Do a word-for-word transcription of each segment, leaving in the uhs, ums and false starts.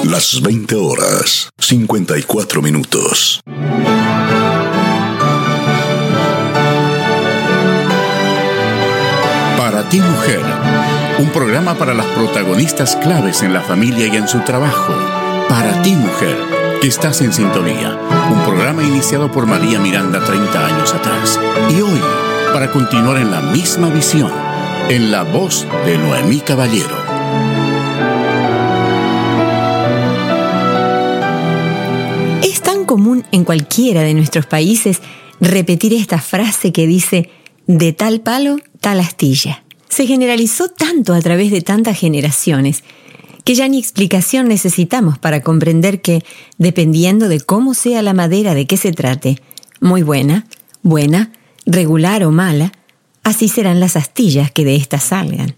Las veinte horas, cincuenta y cuatro minutos. Para ti, mujer, un programa para las protagonistas claves en la familia y en su trabajo. Para ti, mujer, que estás en sintonía. Un programa iniciado por María Miranda treinta años atrás. Y hoy, para continuar en la misma visión, en la voz de Noemí Caballero. Es tan común en cualquiera de nuestros países repetir esta frase que dice: de tal palo, tal astilla. Se generalizó tanto a través de tantas generaciones que ya ni explicación necesitamos para comprender que, dependiendo de cómo sea la madera de que se trate, muy buena, buena, regular o mala, así serán las astillas que de éstas salgan.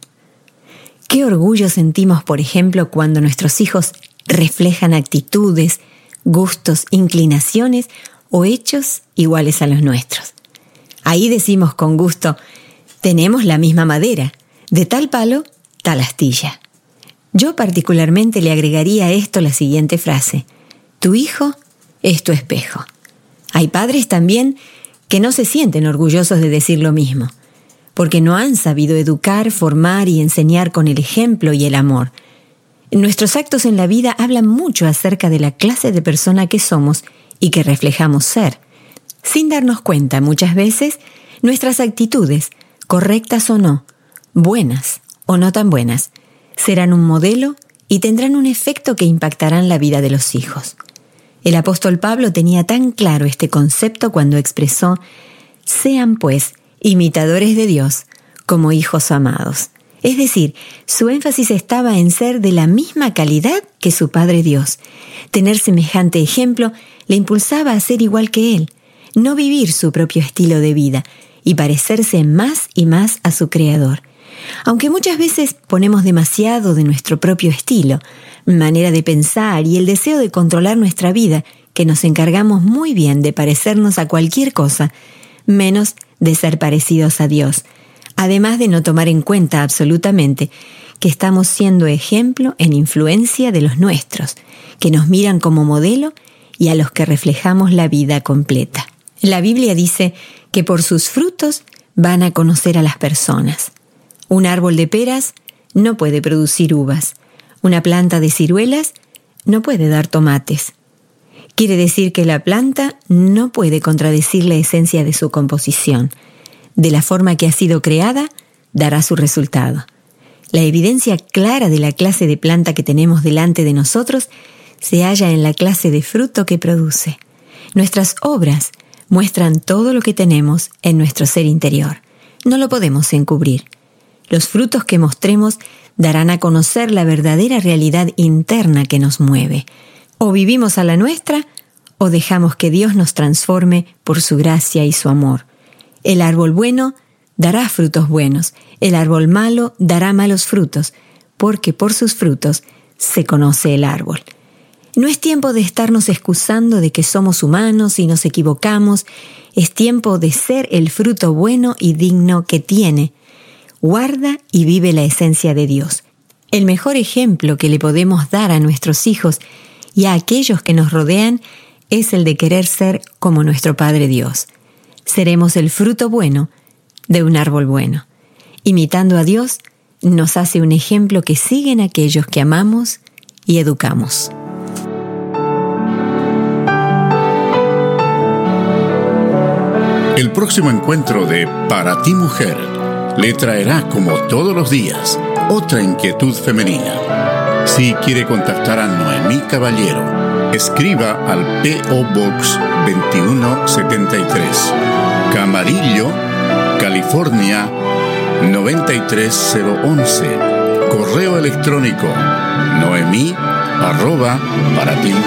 Qué orgullo sentimos, por ejemplo, cuando nuestros hijos reflejan actitudes, gustos, inclinaciones o hechos iguales a los nuestros. Ahí decimos con gusto: tenemos la misma madera, de tal palo, tal astilla. Yo particularmente le agregaría a esto la siguiente frase: tu hijo es tu espejo. Hay padres también que no se sienten orgullosos de decir lo mismo, porque no han sabido educar, formar y enseñar con el ejemplo y el amor. Nuestros actos en la vida hablan mucho acerca de la clase de persona que somos y que reflejamos ser. Sin darnos cuenta, muchas veces, nuestras actitudes, correctas o no, buenas o no tan buenas, serán un modelo y tendrán un efecto que impactarán la vida de los hijos. El apóstol Pablo tenía tan claro este concepto cuando expresó: sean pues imitadores de Dios como hijos amados. Es decir, su énfasis estaba en ser de la misma calidad que su Padre Dios. Tener semejante ejemplo le impulsaba a ser igual que Él, no vivir su propio estilo de vida y parecerse más y más a su Creador. Aunque muchas veces ponemos demasiado de nuestro propio estilo, manera de pensar y el deseo de controlar nuestra vida, que nos encargamos muy bien de parecernos a cualquier cosa, menos de ser parecidos a Dios, además de no tomar en cuenta absolutamente que estamos siendo ejemplo en influencia de los nuestros, que nos miran como modelo y a los que reflejamos la vida completa. La Biblia dice que por sus frutos van a conocer a las personas. Un árbol de peras no puede producir uvas. Una planta de ciruelas no puede dar tomates. Quiere decir que la planta no puede contradecir la esencia de su composición. De la forma que ha sido creada, dará su resultado. La evidencia clara de la clase de planta que tenemos delante de nosotros se halla en la clase de fruto que produce. Nuestras obras muestran todo lo que tenemos en nuestro ser interior. No lo podemos encubrir. Los frutos que mostremos darán a conocer la verdadera realidad interna que nos mueve. O vivimos a la nuestra, o dejamos que Dios nos transforme por su gracia y su amor. El árbol bueno dará frutos buenos, el árbol malo dará malos frutos, porque por sus frutos se conoce el árbol. No es tiempo de estarnos excusando de que somos humanos y nos equivocamos. Es tiempo de ser el fruto bueno y digno que tiene. Guarda y vive la esencia de Dios. El mejor ejemplo que le podemos dar a nuestros hijos y a aquellos que nos rodean es el de querer ser como nuestro Padre Dios. Seremos el fruto bueno de un árbol bueno. Imitando a Dios, nos hace un ejemplo que siguen aquellos que amamos y educamos. El próximo encuentro de Para ti, mujer, le traerá, como todos los días, otra inquietud femenina. Si quiere contactar a Noemí Caballero, escriba al P O Box veintiuno setenta y tres, Camarillo, California noventa y tres cero once. Correo electrónico noemí arroba para ti